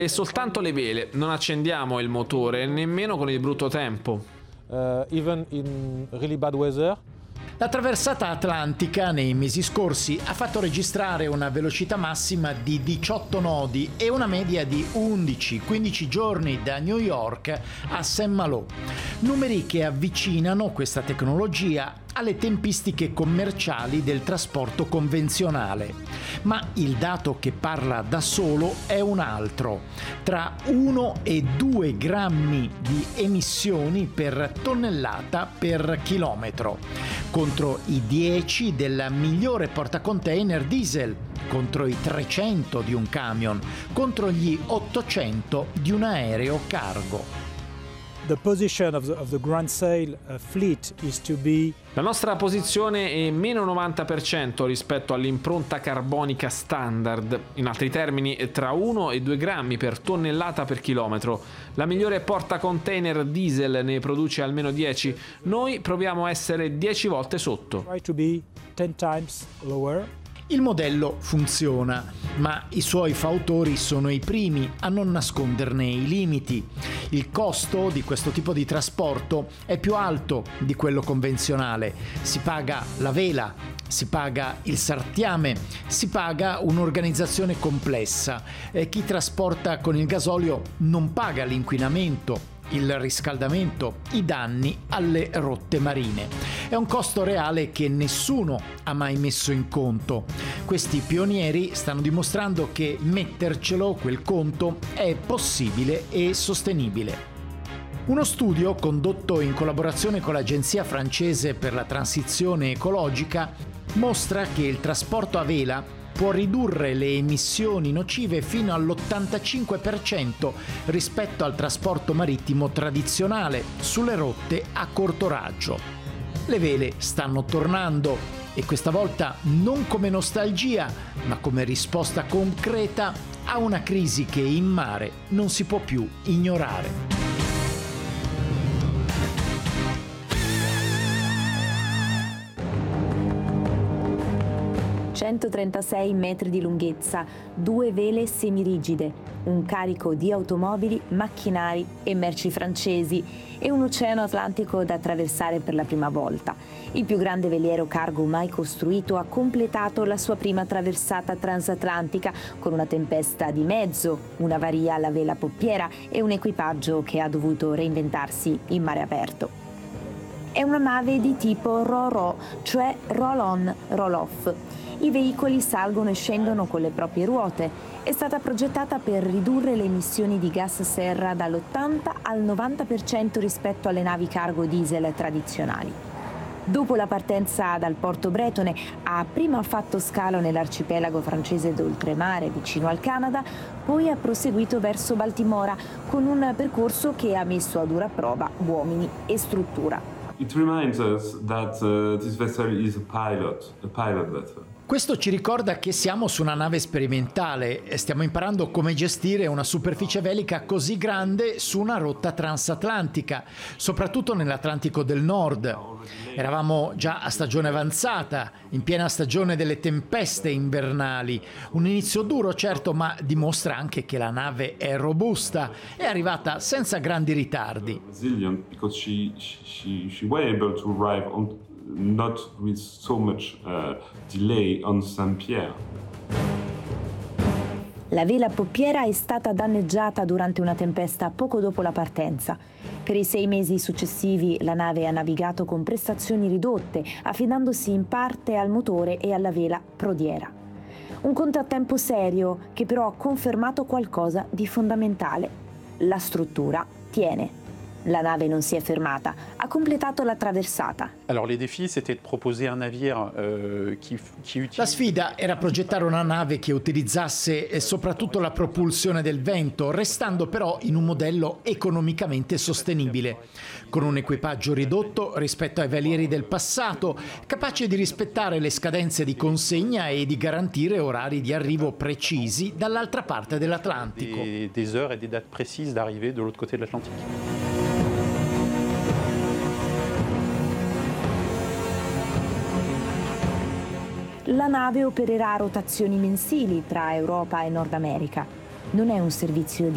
E soltanto le vele, non accendiamo il motore, nemmeno con il brutto tempo. Even in really bad weather. La traversata atlantica nei mesi scorsi ha fatto registrare una velocità massima di 18 nodi e una media di 11-15 giorni da New York a St. Malo. Numeri che avvicinano questa tecnologia alle tempistiche commerciali del trasporto convenzionale. Ma il dato che parla da solo è un altro: tra 1 e 2 grammi di emissioni per tonnellata per chilometro, contro i 10 del migliore portacontainer diesel, contro i 300 di un camion, contro gli 800 di un aereo cargo. The position of the Grand Sail fleet is to be. La nostra posizione è meno 90% rispetto all'impronta carbonica standard, in altri termini tra 1 e 2 grammi per tonnellata per chilometro. La migliore portacontainer diesel ne produce almeno 10, noi proviamo a essere 10 volte sotto. Try to be 10 times lower. Il modello funziona, ma i suoi fautori sono i primi a non nasconderne i limiti. Il costo di questo tipo di trasporto è più alto di quello convenzionale. Si paga la vela, si paga il sartiame, si paga un'organizzazione complessa. Chi trasporta con il gasolio non paga l'inquinamento, il riscaldamento, i danni alle rotte marine. È un costo reale che nessuno ha mai messo in conto. Questi pionieri stanno dimostrando che mettercelo quel conto è possibile e sostenibile. Uno studio condotto in collaborazione con l'Agenzia francese per la transizione ecologica mostra che il trasporto a vela può ridurre le emissioni nocive fino all'85% rispetto al trasporto marittimo tradizionale sulle rotte a corto raggio. Le vele stanno tornando e questa volta non come nostalgia, ma come risposta concreta a una crisi che in mare non si può più ignorare. 136 metri di lunghezza, 2 vele semirigide, un carico di automobili, macchinari e merci francesi e un oceano Atlantico da attraversare per la prima volta. Il più grande veliero cargo mai costruito ha completato la sua prima traversata transatlantica con una tempesta di mezzo, un'avaria alla vela poppiera e un equipaggio che ha dovuto reinventarsi in mare aperto. È una nave di tipo RO-RO, cioè roll-on, roll-off. I veicoli salgono e scendono con le proprie ruote. È stata progettata per ridurre le emissioni di gas serra dall'80 al 90% rispetto alle navi cargo diesel tradizionali. Dopo la partenza dal porto bretone, ha prima fatto scalo nell'arcipelago francese d'oltremare vicino al Canada, poi ha proseguito verso Baltimora con un percorso che ha messo a dura prova uomini e struttura. It reminds us that this vessel is a pilot vessel. Questo ci ricorda che siamo su una nave sperimentale e stiamo imparando come gestire una superficie velica così grande su una rotta transatlantica, soprattutto nell'Atlantico del Nord. Eravamo già a stagione avanzata, in piena stagione delle tempeste invernali. Un inizio duro, certo, ma dimostra anche che la nave è robusta, è arrivata senza grandi ritardi. Resilient because she was able to arrive on not with so much delay on Saint-Pierre. La vela poppiera è stata danneggiata durante una tempesta poco dopo la partenza. Per i 6 mesi successivi la nave ha navigato con prestazioni ridotte, affidandosi in parte al motore e alla vela prodiera. Un contrattempo serio che però ha confermato qualcosa di fondamentale. La struttura tiene. La nave non si è fermata, ha completato la traversata. Alors les défis c'était de proposer un navire qui La sfida era progettare una nave che utilizzasse soprattutto la propulsione del vento, restando però in un modello economicamente sostenibile, con un equipaggio ridotto rispetto ai velieri del passato, capace di rispettare le scadenze di consegna e di garantire orari di arrivo precisi dall'altra parte dell'Atlantico. des heures et des dates précises d'arrivée de l'autre côté de l'Atlantique. La nave opererà a rotazioni mensili tra Europa e Nord America. Non è un servizio di